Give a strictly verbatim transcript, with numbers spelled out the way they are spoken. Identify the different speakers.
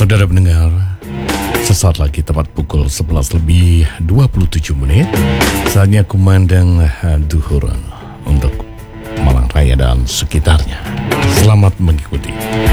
Speaker 1: Saudara pendengar, sesaat lagi tepat pukul sebelas lebih dua puluh tujuh menit, saatnya kumandang duhur untuk Malang Raya dan sekitarnya. Selamat mengikuti.